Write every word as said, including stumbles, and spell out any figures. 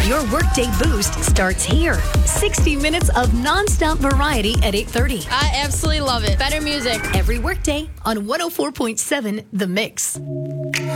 Your workday boost starts here. sixty minutes of nonstop variety at eight thirty. I absolutely love it. Better music. Every workday on one oh four point seven The Mix.